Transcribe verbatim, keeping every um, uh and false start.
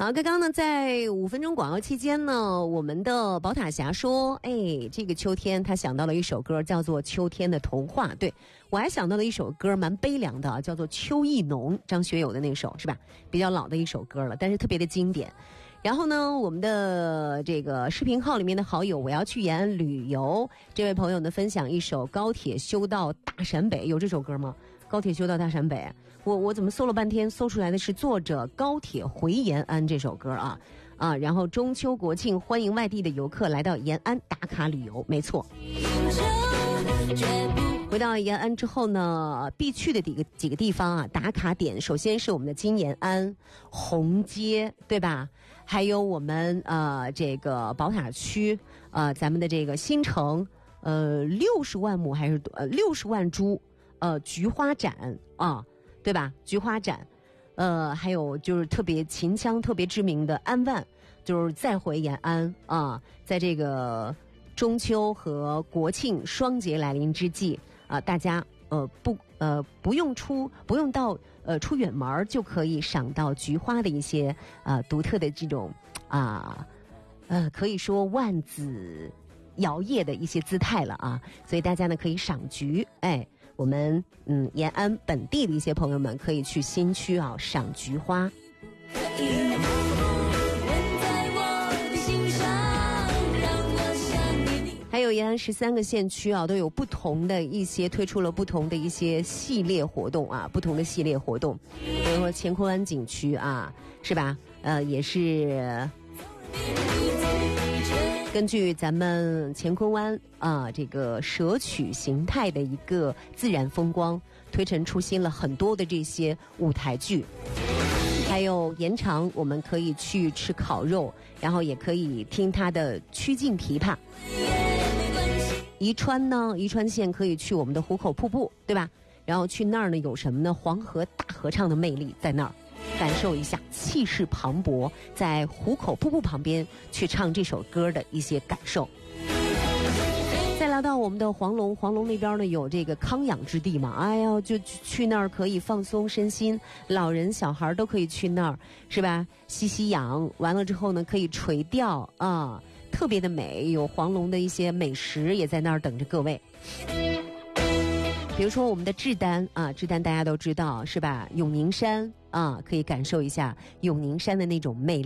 好，刚刚呢，在五分钟广告期间呢，我们的宝塔侠说，哎，这个秋天他想到了一首歌，叫做《秋天的童话》。对，我还想到了一首歌，蛮悲凉的，叫做《秋意浓》，张学友的那首是吧？比较老的一首歌了，但是特别的经典。然后呢，我们的这个视频号里面的好友，我要去延安旅游，这位朋友呢分享一首《高铁修到大陕北》，有这首歌吗？高铁修到大陕北，我我怎么搜了半天，搜出来的是作者高铁回延安这首歌啊啊！然后中秋国庆欢迎外地的游客来到延安打卡旅游，没错。回到延安之后呢，必去的几个几个地方啊，打卡点，首先是我们的金延安红街，对吧？还有我们呃这个宝塔区呃咱们的这个新城呃六十万亩还是呃六十万株呃菊花展啊，对吧？菊花展，呃还有就是特别秦腔特别知名的安万，就是再回延安啊，在这个中秋和国庆双节来临之际啊，大家呃不呃不用出不用到呃出远门就可以赏到菊花的一些呃独特的这种啊 呃, 呃可以说万紫摇曳的一些姿态了啊，所以大家呢可以赏菊，哎，我们嗯延安本地的一些朋友们可以去新区啊赏菊花。还有延安十三个县区啊，都有不同的一些推出了不同的一些系列活动啊，不同的系列活动，比如说乾坤湾景区啊，是吧？呃，也是根据咱们乾坤湾啊这个舍取形态的一个自然风光，推陈出新了很多的这些舞台剧。还有延长，我们可以去吃烤肉，然后也可以听它的曲径琵琶。宜川呢，宜川县可以去我们的壶口瀑布，对吧？然后去那儿呢有什么呢？黄河大合唱的魅力在那儿，感受一下气势磅礴，在壶口瀑布旁边去唱这首歌的一些感受。再来到我们的黄龙，黄龙那边呢有这个康养之地嘛，哎呀，就去那儿可以放松身心，老人小孩都可以去那儿，是吧？吸吸氧，完了之后呢可以垂钓啊，特别的美，有黄龙的一些美食也在那儿等着各位。比如说我们的志丹啊，志丹大家都知道是吧？永宁山啊，可以感受一下永宁山的那种魅力。